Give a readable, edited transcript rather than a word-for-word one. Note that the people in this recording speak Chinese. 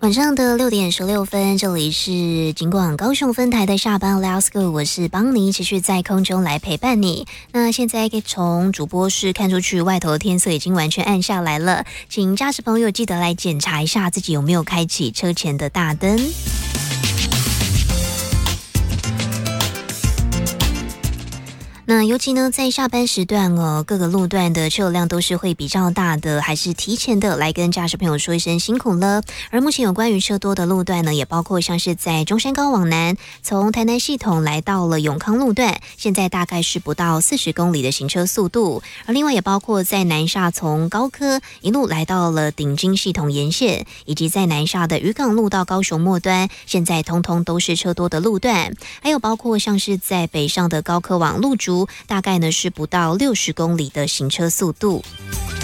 晚上的6:16，这里是尽管高雄分台的下班 Let's Go， 我是邦尼，持续在空中来陪伴你。那现在可以从主播室看出去，外头的天色已经完全暗下来了，请驾驶朋友记得来检查一下自己有没有开启车前的大灯。那尤其呢，在下班时段各个路段的车流量都是会比较大的，还是提前的来跟驾驶朋友说一声辛苦了。而目前有关于车多的路段呢，也包括像是在中山高往南，从台南系统来到了永康路段，现在大概是不到40公里的行车速度。而另外也包括在南沙从高科一路来到了顶金系统沿线，以及在南沙的渔港路到高雄末端，现在通通都是车多的路段。还有包括像是在北上的高科往路竹，大概呢是不到60公里的行车速度。